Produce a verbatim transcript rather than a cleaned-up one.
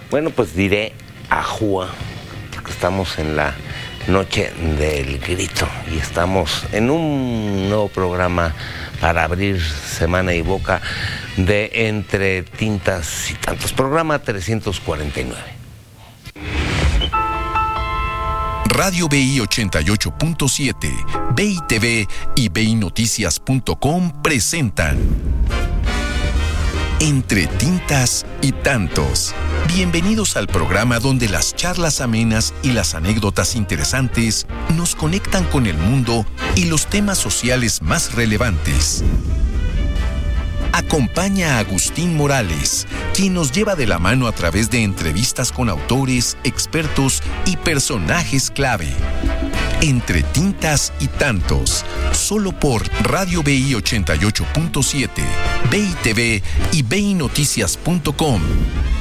Bueno, pues diré ajúa, porque estamos en la noche del grito y estamos en un nuevo programa para abrir semana y boca de Entre Tintas y Tantos, programa trescientos cuarenta y nueve. Radio B I ochenta y ocho punto siete, B I T V y B I Noticias punto com presentan Entre Tintas y Tantos. Bienvenidos al programa donde las charlas amenas y las anécdotas interesantes nos conectan con el mundo y los temas sociales más relevantes. Acompaña a Agustín Morales, quien nos lleva de la mano a través de entrevistas con autores, expertos y personajes clave. Entre Tintas y Tantos, solo por Radio B I ochenta y ocho punto siete, B I T V y B I Noticias punto com.